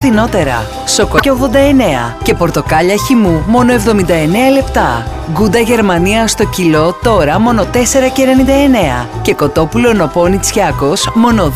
φθηνότερα. Σοκολάτα 89 και πορτοκάλια χυμού μόνο 79 λεπτά. Γκούντα Γερμανία στο κιλό τώρα μόνο 4,99 και κοτόπουλο νοπόνι Τσιάκος μόνο